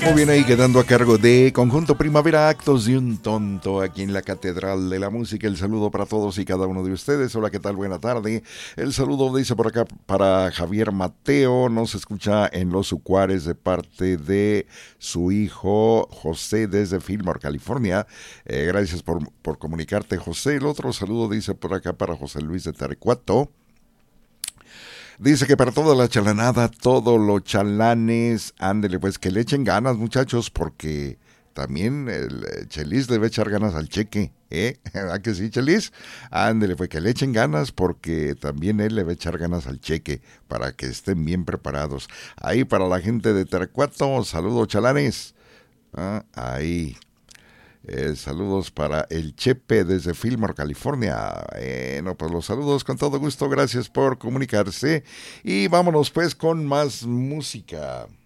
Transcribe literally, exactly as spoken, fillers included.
Muy bien, ahí quedando a cargo de Conjunto Primavera, Actos de un Tonto, aquí en la Catedral de la Música. El saludo para todos y cada uno de ustedes. Hola, ¿qué tal? Buena tarde. El saludo dice por acá para Javier Mateo, nos escucha en Los Ucuares de parte de su hijo José desde Fillmore, California. Eh, gracias por, por comunicarte, José. El otro saludo dice por acá para José Luis de Tarecuato. Dice que para toda la chalanada, todos los chalanes, ándele pues, que le echen ganas, muchachos, porque también el Chelis debe echar ganas al cheque, ¿eh? ¿Verdad que sí, Chelis? Ándele pues, que le echen ganas, porque también él le va a echar ganas al cheque, para que estén bien preparados. Ahí para la gente de Tarecuato, saludos chalanes. Ah, ahí. Eh, saludos para el Chepe desde Fillmore, California. Bueno, pues los saludos con todo gusto, gracias por comunicarse. Y vámonos pues con más música.